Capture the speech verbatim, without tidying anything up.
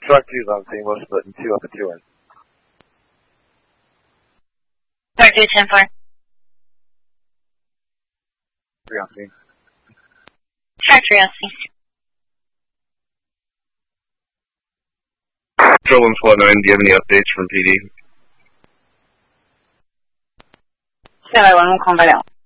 Truck two's on scene. We're splitting two up and two in. Truck two, ten four. Three on scene. Truck three on scene. Patrol one Squad nine, do you have any updates from P D? Standby one, we'll call back out.